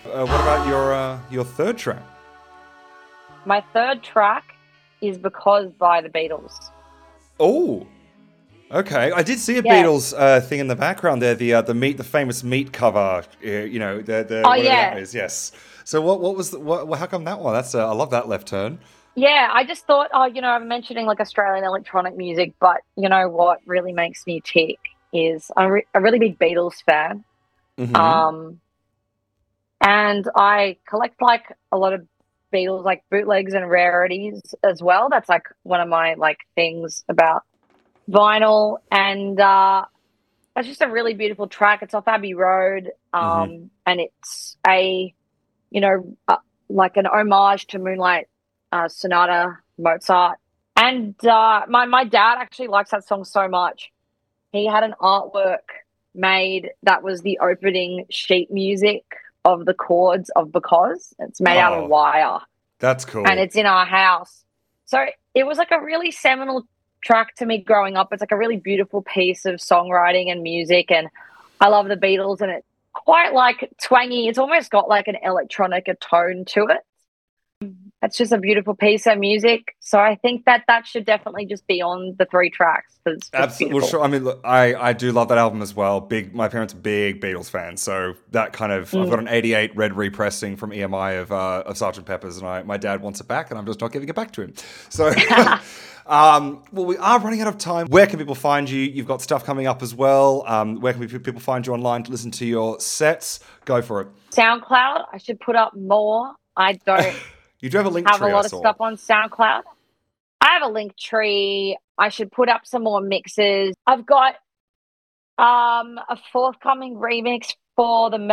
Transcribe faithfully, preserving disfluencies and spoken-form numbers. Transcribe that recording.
Uh, what about your uh, your third track? My third track is Because by the Beatles. Oh, okay. I did see a Yeah. Beatles uh, thing in the background there. The uh, the meat, the famous meat cover. Uh, you know, the the Oh whatever that yeah. is. Yes. So what what was the, what? How come that one? That's uh, I love that left turn. Yeah, I just thought, oh, you know, I'm mentioning like Australian electronic music, but you know what really makes me tick is I'm re a really big Beatles fan. Mm-hmm. Um, and I collect like a lot of Beatles like bootlegs and rarities as well. That's like one of my like things about vinyl, and uh that's just a really beautiful track. It's off Abbey Road, Mm-hmm. um, and it's a you know uh, like an homage to Moonlight uh, Sonata, Mozart. And uh, my my dad actually likes that song so much. He had an artwork made that was the opening sheet music of the chords of Because. It's made out of Oh, wire that's and cool. it's in our house. So it was like a really seminal track to me growing up. It's like a really beautiful piece of songwriting and music, and I love the Beatles, and it's quite like twangy. It's almost got like an electronica tone to it. It's just a beautiful piece of music. So I think that that should definitely just be on the three tracks because it's just Absolutely. Well, beautiful. sure. I mean, look, I I do love that album as well. Big. My parents are big Beatles fans, so that kind of I've got Mm. an 'eighty-eight red repressing from E M I of uh, of Sergeant Pepper's, and I my dad wants it back, and I'm just not giving it back to him. So. Um, well, we are running out of time. Where can people find you? You've got stuff coming up as well. Um, where can people find you online to listen to your sets? Go for it. SoundCloud, I should put up more. I don't You do have a link have a tree, I lot of saw. stuff on SoundCloud. I have a link tree. I should put up some more mixes. I've got um a forthcoming remix for the